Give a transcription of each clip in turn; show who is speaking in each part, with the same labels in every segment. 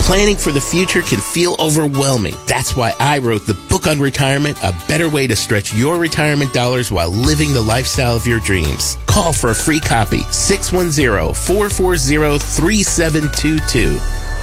Speaker 1: Planning for the future can feel overwhelming. That's why I wrote the book on retirement, A Better Way to Stretch Your Retirement Dollars While Living the Lifestyle of Your Dreams. Call for a free copy, 610-440-3722.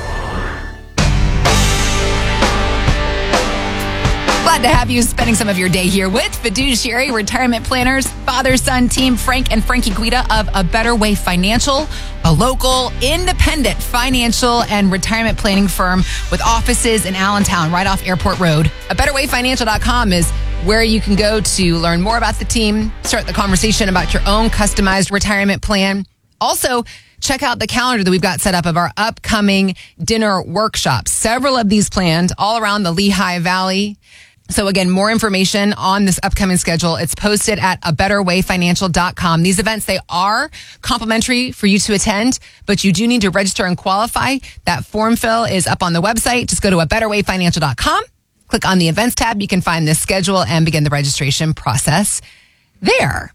Speaker 2: Glad to have you spending some of your day here with Fiduciary Retirement Planners, father-son team Frank and Frankie Guida of A Better Way Financial, a local, independent financial and retirement planning firm with offices in Allentown, right off Airport Road. ABetterWayFinancial.com is where you can go to learn more about the team, start the conversation about your own customized retirement plan. Also, check out the calendar that we've got set up of our upcoming dinner workshops. Several of these planned all around the Lehigh Valley. So again, more information on this upcoming schedule. It's posted at abetterwayfinancial.com. These events, they are complimentary for you to attend, but you do need to register and qualify. That form fill is up on the website. Just go to abetterwayfinancial.com. Click on the events tab. You can find this schedule and begin the registration process there.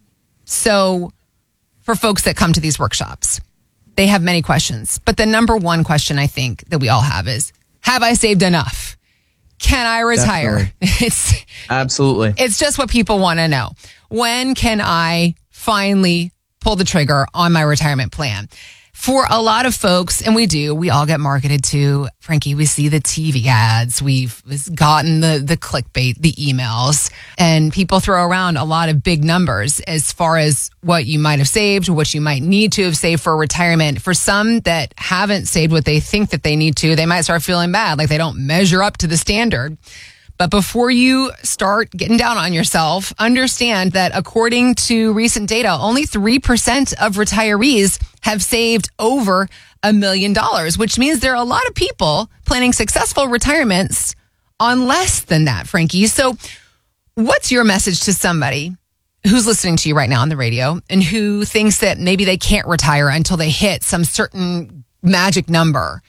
Speaker 2: So for folks that come to these workshops, they have many questions. But the number one question I think that we all have is, have I saved enough? Can I retire?
Speaker 3: Absolutely.
Speaker 2: It's just what people want to know. When can I finally pull the trigger on my retirement plan? For a lot of folks, and we all get marketed to, Frankie, we see the TV ads, we've gotten the clickbait, the emails, and people throw around a lot of big numbers as far as what you might have saved, what you might need to have saved for retirement. For some that haven't saved what they think that they need to, they might start feeling bad, like they don't measure up to the standard. But before you start getting down on yourself, understand that according to recent data, only 3% of retirees have saved over $1 million, which means there are a lot of people planning successful retirements on less than that, Frankie. So what's your message to somebody who's listening to you right now on the radio and who thinks that maybe they can't retire until they hit some certain magic number?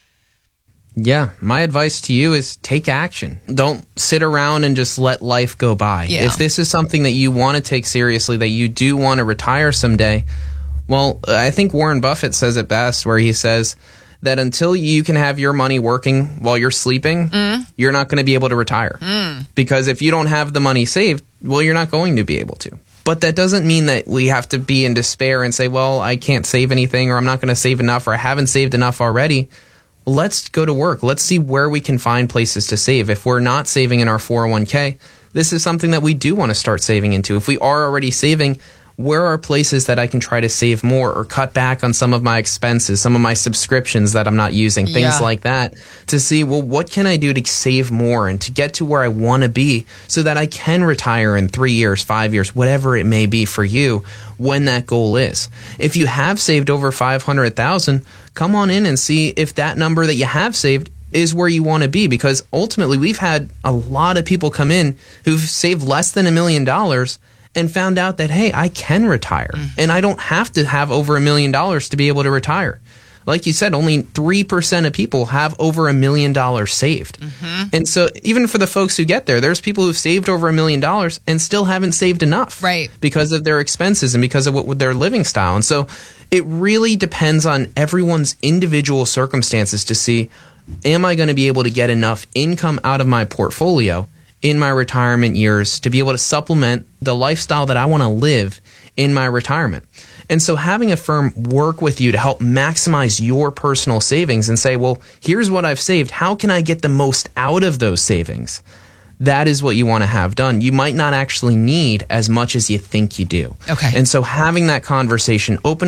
Speaker 3: Yeah, my advice to you is take action. Don't sit around and just let life go by.
Speaker 2: Yeah.
Speaker 3: If this is something that you want to take seriously, that you do want to retire someday, well, I think Warren Buffett says it best, where he says that until you can have your money working while you're sleeping, you're not going to be able to retire. Because if you don't have the money saved, well, you're not going to be able to. But that doesn't mean that we have to be in despair and say, well, I can't save anything, or I'm not going to save enough, or I haven't saved enough already. Let's go to work. Let's see where we can find places to save. If we're not saving in our 401k, this is something that we do want to start saving into. If we are already saving, where are places that I can try to save more or cut back on some of my expenses, some of my subscriptions that I'm not using, things like that, to see, well, what can I do to save more and to get to where I want to be so that I can retire in 3 years, 5 years, whatever it may be for you when that goal is. If you have saved over $500,000, come on in and see if that number that you have saved is where you want to be, because ultimately we've had a lot of people come in who've saved less than $1 million and found out that, hey, I can retire and I don't have to have over $1 million to be able to retire. Like you said, only 3% of people have over $1 million saved. And so even for the folks who get there, there's people who've saved over $1 million and still haven't saved enough,
Speaker 2: right?
Speaker 3: Because of their expenses and because of what their living style. And so it really depends on everyone's individual circumstances to see, am I going to be able to get enough income out of my portfolio in my retirement years to be able to supplement the lifestyle that I want to live in my retirement? And so having a firm work with you to help maximize your personal savings and say, well, here's what I've saved. How can I get the most out of those savings? That is what you want to have done. You might not actually need as much as you think you do.
Speaker 2: Okay.
Speaker 3: And so having that conversation, opening